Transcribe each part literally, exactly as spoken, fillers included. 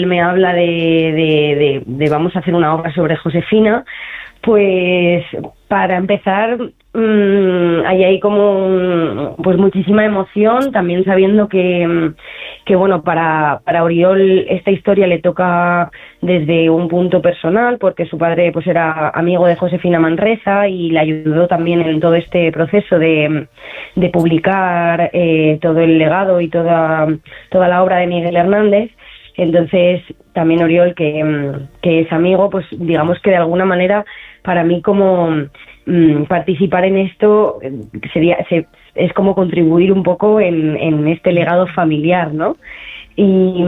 me habla de, de, de, de vamos a hacer una obra sobre Josefina, pues para empezar mmm, hay ahí como pues muchísima emoción, también sabiendo que, que bueno, para, para Oriol esta historia le toca desde un punto personal, porque su padre pues era amigo de Josefina Manresa y le ayudó también en todo este proceso de, de publicar eh, todo el legado y toda, toda la obra de Miguel Hernández. Entonces también Oriol, que, que es amigo, pues digamos que de alguna manera para mí como mmm, participar en esto sería se, es como contribuir un poco en, en este legado familiar, ¿no? Y,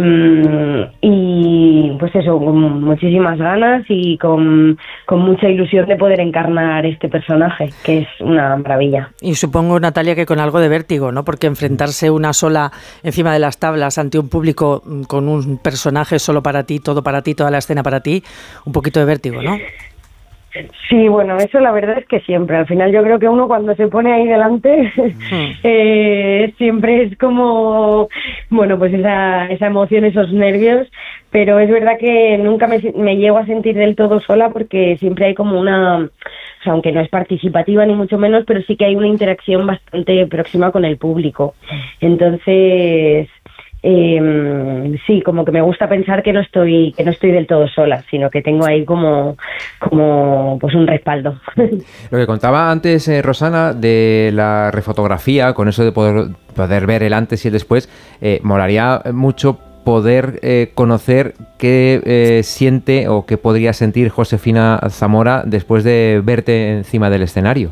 y pues eso, con muchísimas ganas y con, con mucha ilusión de poder encarnar este personaje, que es una maravilla. Y supongo, Natalia, que con algo de vértigo, ¿no? Porque enfrentarse una sola encima de las tablas ante un público con un personaje solo para ti, todo para ti, toda la escena para ti, un poquito de vértigo, ¿no? Sí, bueno, eso la verdad es que siempre. Al final yo creo que uno cuando se pone ahí delante hmm. eh, siempre es como, bueno, pues esa, esa emoción, esos nervios, pero es verdad que nunca me, me llego a sentir del todo sola porque siempre hay como una, o sea, aunque no es participativa ni mucho menos, pero sí que hay una interacción bastante próxima con el público. Entonces... Eh, sí, como que me gusta pensar que no estoy que no estoy del todo sola, sino que tengo ahí como como pues un respaldo. Lo que contaba antes eh, Rosana de la refotografía, con eso de poder poder ver el antes y el después, eh, molaría mucho poder eh, conocer qué eh, siente o qué podría sentir Josefina Zamora después de verte encima del escenario.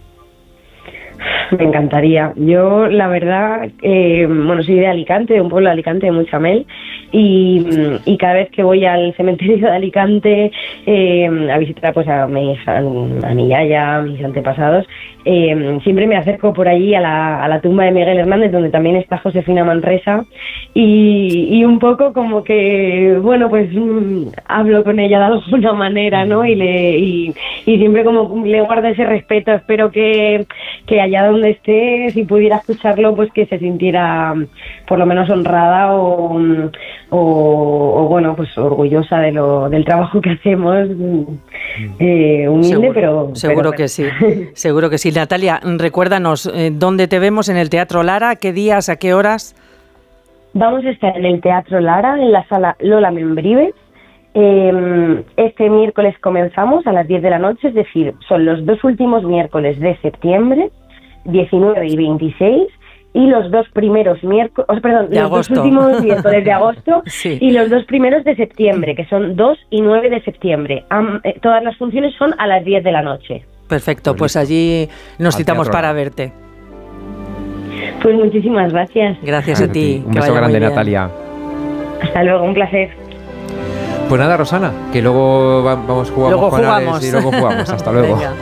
Me encantaría. Yo, la verdad, eh, bueno, soy de Alicante, de un pueblo de Alicante, de Mutxamel, y, y cada vez que voy al cementerio de Alicante eh, a visitar pues a mi, a, a mi yaya, a mis antepasados, eh, siempre me acerco por allí a la, a la tumba de Miguel Hernández, donde también está Josefina Manresa, y, y un poco como que, bueno, pues mm, hablo con ella de alguna manera, ¿no? Y, le, y, y siempre como le guardo ese respeto. Espero que, que allá donde esté, si pudiera escucharlo, pues que se sintiera por lo menos honrada o, o, o bueno, pues orgullosa de lo del trabajo que hacemos, eh, humilde, seguro, pero... Seguro pero, que sí, seguro que sí. Natalia, recuérdanos, eh, ¿dónde te vemos en el Teatro Lara? ¿Qué días, a qué horas? Vamos a estar en el Teatro Lara, en la sala Lola Membrives. Eh, este miércoles comenzamos a las diez de la noche, es decir, son los dos últimos miércoles de septiembre, diecinueve y veintiséis, y los dos primeros miércoles, oh, perdón, de los agosto. dos últimos miércoles de agosto sí. y los dos primeros de septiembre, que son dos y nueve de septiembre. Um, eh, todas las funciones son a las diez de la noche. Perfecto, pues allí nos citamos para verte. Pues muchísimas gracias. Gracias a ti. Un beso grande, Natalia. Hasta luego, un placer. Pues nada, Rosana, que luego vamos jugamos luego con jugamos. Alex y luego jugamos. Hasta luego. Venga.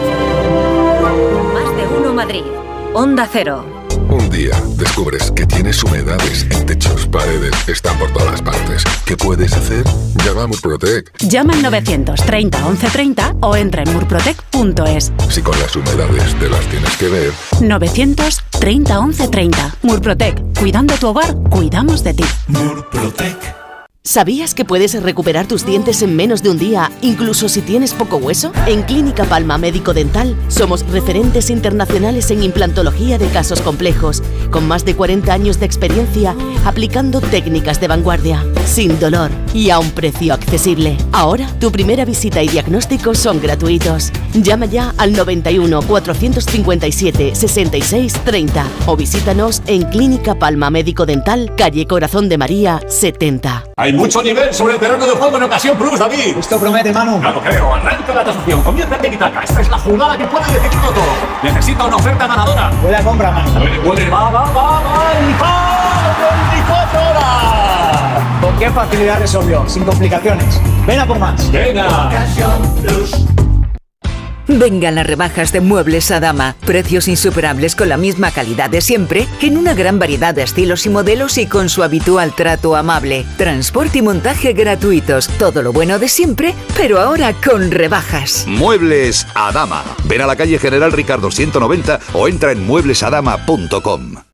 Más de uno Madrid. Onda Cero. Un día descubres que tienes humedades en techos, paredes, están por todas partes. ¿Qué puedes hacer? Llama a Murprotec. Llama al novecientos treinta once treinta o entra en murprotec punto es. Si con las humedades te las tienes que ver. novecientos treinta once treinta. Murprotec. Cuidando tu hogar, cuidamos de ti. Murprotec. ¿Sabías que puedes recuperar tus dientes en menos de un día, incluso si tienes poco hueso? En Clínica Palma Médico Dental somos referentes internacionales en implantología de casos complejos, con más de cuarenta años de experiencia aplicando técnicas de vanguardia, sin dolor y a un precio accesible. Ahora, tu primera visita y diagnóstico son gratuitos. Llama ya al noventa y uno, cuatrocientos cincuenta y siete, sesenta y seis, treinta o visítanos en Clínica Palma Médico Dental, calle Corazón de María, setenta. Hay mucho nivel sobre el terreno de juego en Ocasión Plus, David. Esto promete, Manu. Ya lo creo. Arranca la tasación. Comienza el tiki-taka. Esta es la jugada que puede decidirlo todo. Necesita una oferta ganadora. Buena compra, Manu. Puede, puede. Va, va, va, va. ¡Y va! veinticuatro horas! ¿Con qué facilidad resolvió? Sin complicaciones. Ven a por más. Venga. Ocasión Plus. Vengan las rebajas de Muebles Adama. Precios insuperables con la misma calidad de siempre, en una gran variedad de estilos y modelos y con su habitual trato amable. Transporte y montaje gratuitos. Todo lo bueno de siempre, pero ahora con rebajas. Muebles Adama. Ven a la calle General Ricardo ciento noventa o entra en muebles adama punto com.